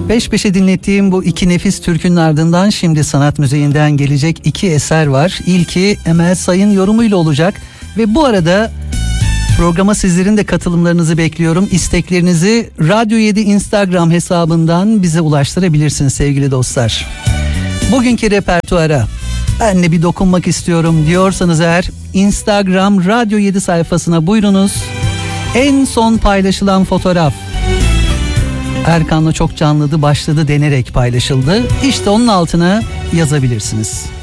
Peş peşe dinlettiğim bu iki nefis türkünün ardından şimdi Sanat Müziği'nden gelecek iki eser var. İlki Emel Sayın yorumuyla olacak ve bu arada programa sizlerin de katılımlarınızı bekliyorum. İsteklerinizi Radyo 7 Instagram hesabından bize ulaştırabilirsiniz sevgili dostlar. Bugünkü repertuara ben de bir dokunmak istiyorum diyorsanız eğer Instagram Radyo 7 sayfasına buyurunuz. En son paylaşılan fotoğraf Erkan'la çok canlıdı başladı denerek paylaşıldı. İşte onun altına yazabilirsiniz.